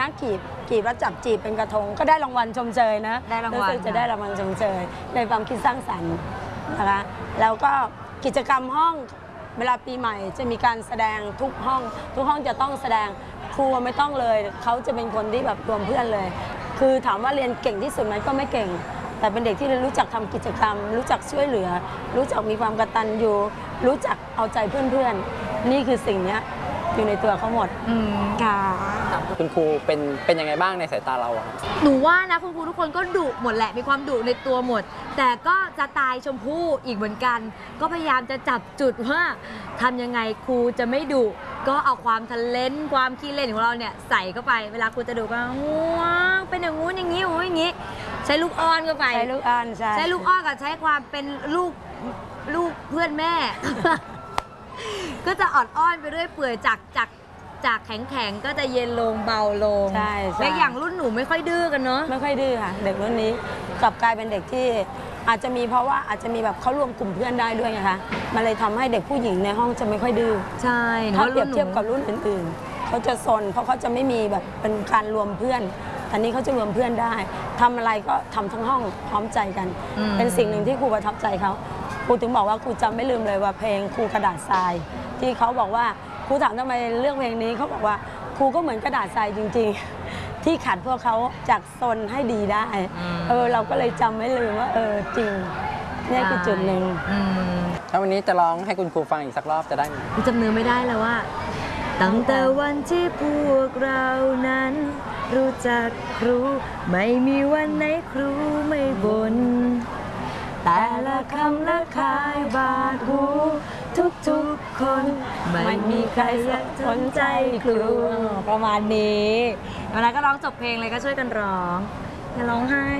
นะกีบแล้วจับจีบเป็นกระทงก็ได้รางวัลชมเชยนะได้รางวัลจะได้รางวัลชมเชยในความคิดสร้างสรรค์นะคะแล้วก็กิจกรรมห้องเวลาปีใหม่จะมีการแสดงทุกห้องจะต้องแสดงครูไม่ต้องเลยเขาจะเป็นคนที่แบบรวมเพื่อนเลยคือถามว่าเรียนเก่งที่สุดไหมก็ไม่เก่งแต่เป็นเด็กที่รู้จักทำกิจกรรมรู้จักช่วยเหลือรู้จักมีความกตัญญูรู้จักเอาใจเพื่อนๆนี่คือสิ่งนี้อยู่ในตัวเขาหมดค่ะคุณครูเป็นยังไงบ้างในสายตาเราอะหนูว่านะคุณครูทุกคนก็ดุหมดแหละมีความดุในตัวหมดแต่ก็จะตายชมพู่อีกเหมือนกันก็พยายามจะจับจุดว่าทำยังไงครูจะไม่ดุก็เอาความทะเลนความขี้เล่นของเราเนี่ยใส่เข้าไปเวลาครูจะดุก็ว้าวเป็นอย่างงู้นอย่างนี้อย่างนี้ใช้ลูกอ้อนเข้าไปใช้ลูกอ้อนใช้ลูกอ้อนกับใช้ความเป็นลูกเพื่อนแม่ ก็จะออดอ้อนไปเรื่อยเปื่อยจากแข็งก็จะเย็นลงเบาลงใช่และอย่างรุ่นหนูไม่ค่อยดื้อกันเนาะไม่ค่อยดื้อค่ะเด็กรุ่นนี้กลับกลายเป็นเด็กที่อาจจะมีเพราะว่าอาจจะมีแบบเขารวมกลุ่มเพื่อนได้ด้วยไงคะมันเลยทำให้เด็กผู้หญิงในห้องจะไม่ค่อยดื้อใช่ถ้าเปรียบเทียบกับรุ่นอื่นๆเขาจะซนเพราะเขาจะไม่มีแบบเป็นการรวมเพื่อนแต่นี้เขาจะรวมเพื่อนได้ทำอะไรก็ทำทั้งห้องพร้อมใจกันเป็นสิ่งหนึ่งที่ครูประทับใจเขาครูถึงบอกว่าครูจำไม่ลืมเลยว่าเพลงครูกระดาษทรายที่เขาบอกว่าครูถามทำไมเรื่องเพลงนี้เขาบอกว่าครูก็เหมือนกระดาษทรายจริงๆที่ขัดพวกเขาจากซนให้ดีได้เราก็เลยจำไม่ลืมว่าจริงนี่คือจุดหนึ่งถ้าวันนี้จะร้องให้คุณครูฟังอีกสักรอบจะได้ไหมจำเนื้อไม่ได้แล้วว่าตั้งแต่วันที่พวกเรานั้นรู้จักครูไม่มีวันไหนครูไม่บ่นแต่ละคำละคายบาดหูทุกคนไม่มีใครอยากสนใจครูประมาณนี้เวลาก็ร้องจบเพลงเลยก็ช่วยกันร้องอย่าร้องไห้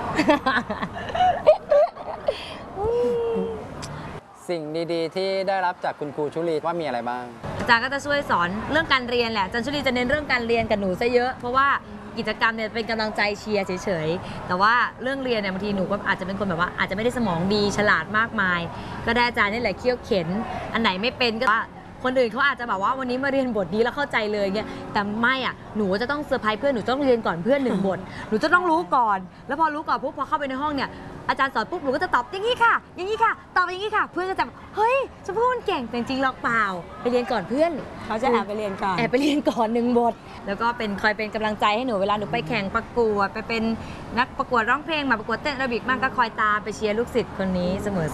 สิ่งดีๆที่ได้รับจากคุณครูชุลีว่ามีอะไรบ้างอาจารย์ก็จะช่วยสอนเรื่องการเรียนแหละอาจารย์ชุลีจะเน้นเรื่องการเรียนกับหนูซะเยอะเพราะว่ากิจกรรมเนี่ยเป็นกำลังใจเชียร์เฉยๆแต่ว่าเรื่องเรียนเนี่ยบางทีหนูก็อาจจะเป็นคนแบบว่าอาจจะไม่ได้สมองดีฉลาดมากมายก็ได้อาจารย์นี่แหละเคี่ยวเข็นอันไหนไม่เป็นก็ว่าคนอื่นเขาอาจจะแบบว่าวันนี้มาเรียนบทนี้แล้วเข้าใจเลยเงี้ยแต่ไม่อ่ะหนูจะต้องเซอร์ไพรส์เพื่อนหนูต้องเรียนก่อนเพื่อน1 บทหนูจะต้องรู้ก่อนแล้วพอรู้ก่อนปุ๊บพอเข้าไปในห้องเนี่ยอาจารย์สอนปุ๊บหนูก็จะตอบอย่างนี้ค่ะอย่างนี้ค่ะตอบอย่างนี้ค่ะเพื่อนก็จะเฮ้ยชมพู่มันเก่งแต่จริงๆหรอกเปล่าไปเรียนก่อนเพื่อนเขาจะแอบไปเรียนก่อน 1 บทแล้วก็เป็นคอยเป็นกำลังใจให้หนูเวลาหนูไปแข่งประกวดไปเป็นนักประกวดร้องเพลงมาประกวดเต้นแอโรบิกมากก็คอยตามไปเชียร์ลูกศิษย์คนนี้เสมอ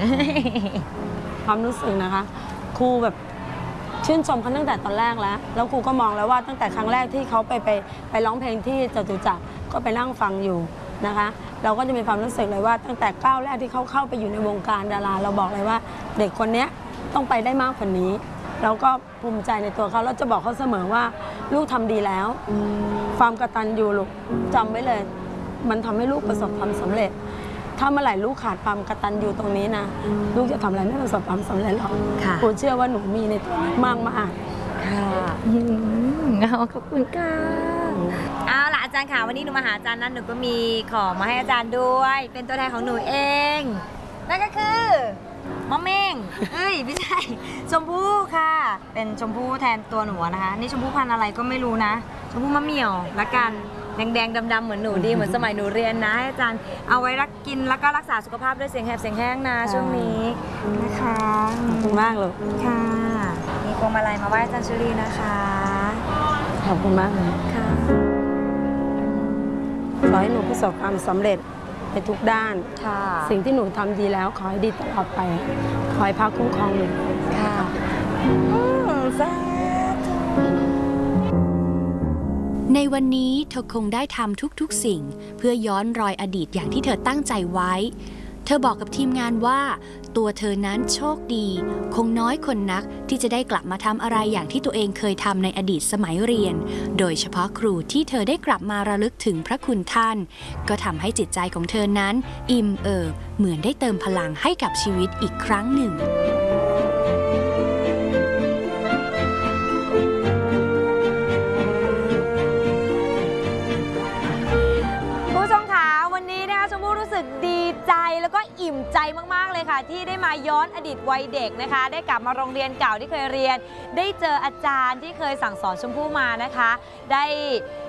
ความรู้สึกนะคะครูแบบชื่นชมเขาตั้งแต่ตอนแรกแล้วครูก็มองแล้วว่าตั้งแต่ครั้งแรกที่เขาไปร้องเพลงที่จตุจักรก็ไปนั่งฟังอยู่นะคะเราก็จะมีความรู้สึกเลยว่าตั้งแต่ก้าวแรกที่เขาเข้าไปอยู่ในวงการดาราเราบอกเลยว่าเด็กคนนี้ต้องไปได้มากกว่านี้เราก็ภูมิใจในตัวเขาเราจะบอกเขาเสมอว่าลูกทำดีแล้วความกตัญญูลูกจำไว้เลยมันทำให้ลูกประสบความสำเร็จถ้าเมื่อไหร่ลูกขาดความกตัญญูตรงนี้นะลูกจะทำอะไรไม่ประสบความสำเร็จหรอกครูเชื่อว่าหนูมีในตัวมากค่ะขอบคุณค่ะเอาล่ะอาจารย์ค่ะวันนี้หนูมาหาอาจารย์นั้นหนูก็มีของมาให้อาจารย์ด้วยเป็นตัวแทนของหนูเองนั่นก็คือมะเม่งไม่ใช่ชมพู่ค่ะเป็นชมพู่แทนตัวหนูนะคะนี่ชมพู่พันธุ์อะไรก็ไม่รู้นะชมพู่มะเหมี่ยวละกันแดงๆดำๆเหมือนหนูดีเหมือนสมัยหนูเรียนนะให้อาจารย์เอาไว้รักกินแล้วก็รักษาสุขภาพด้วยเสียงแหบเสียงแห้งนะช่วงนี้นะคะขอบคุณมากเลยค่ะมีพวงมาลัยมาไหว้อาจารย์ชุลีนะคะขอบคุณมากเลยค่ะขอให้หนูประสบความสำเร็จในทุกด้านสิ่งที่หนูทำดีแล้วขอให้ดีตลอดไปขอให้พระคุ้มครองหนูค่ะในวันนี้เธอคงได้ทำทุกๆสิ่งเพื่อย้อนรอยอดีตอย่างที่เธอตั้งใจไว้เธอบอกกับทีมงานว่าตัวเธอนั้นโชคดีคงน้อยคนนักที่จะได้กลับมาทำอะไรอย่างที่ตัวเองเคยทำในอดีตสมัยเรียนโดยเฉพาะครูที่เธอได้กลับมาระลึกถึงพระคุณท่านก็ทำให้จิตใจของเธอนั้นอิ่มเอิบเหมือนได้เติมพลังให้กับชีวิตอีกครั้งหนึ่งดีใจแล้วก็อิ่มใจมากๆเลยค่ะที่ได้มาย้อนอดีตวัยเด็กนะคะได้กลับมาโรงเรียนเก่าที่เคยเรียนได้เจออาจารย์ที่เคยสั่งสอนชมพู่มานะคะได้